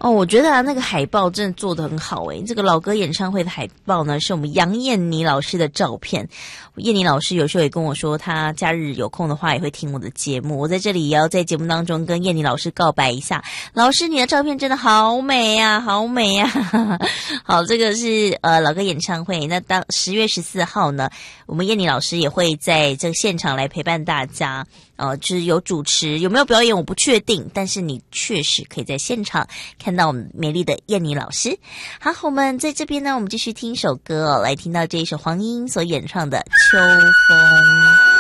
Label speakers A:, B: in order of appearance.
A: 哦，我觉得啊，那个海报真的做得很好诶。这个老歌演唱会的海报呢，是我们杨燕妮老师的照片。燕妮老师有时候也跟我说，她假日有空的话也会听我的节目。我在这里也要在节目当中跟燕妮老师告白一下，老师你的照片真的好美呀，好美呀！好，这个是老歌演唱会。那当10月14号呢，我们燕妮老师也会在这个现场来陪伴大家。就是有主持，有没有表演我不确定，但是你确实可以在现场看到我们美丽的燕妮老师。好，我们在这边呢，我们继续听一首歌来听到这一首黄莺所演唱的《秋风》。